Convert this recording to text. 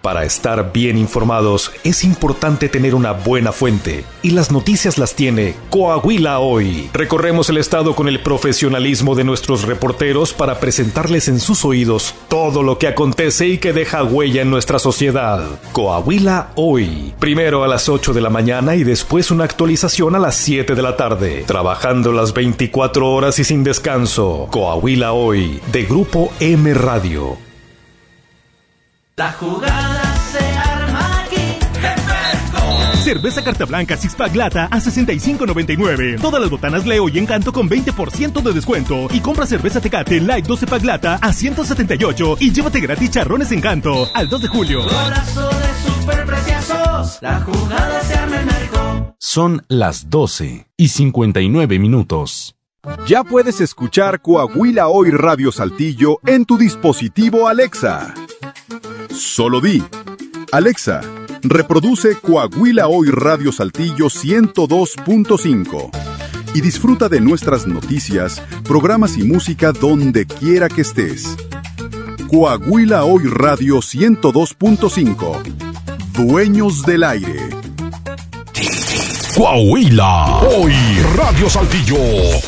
Para estar bien informados es importante tener una buena fuente, y las noticias las tiene Coahuila Hoy. Recorremos el estado con el profesionalismo de nuestros reporteros para presentarles en sus oídos todo lo que acontece y que deja huella en nuestra sociedad. Coahuila Hoy, primero a las 8 de la mañana y después una actualización a las 7 de la tarde, trabajando las 24 horas y sin descanso. Coahuila Hoy, de Grupo M Radio. La jugada se arma aquí. Cerveza Carta Blanca Six Pack Lata a $65.99. Todas las botanas Leo y Encanto con 20% de descuento. Y compra cerveza Tecate Light 12 Pack Lata a $178 y llévate gratis charrones Encanto al 2 de julio. Golazo de superpreciosos. La jugada se arma en México. Son las 12:59. Ya puedes escuchar Coahuila Hoy Radio Saltillo en tu dispositivo Alexa. Solo di: Alexa, reproduce Coahuila Hoy Radio Saltillo 102.5 y disfruta de nuestras noticias, programas y música donde quiera que estés. Coahuila Hoy Radio 102.5. Dueños del aire. Coahuila Hoy Radio Saltillo.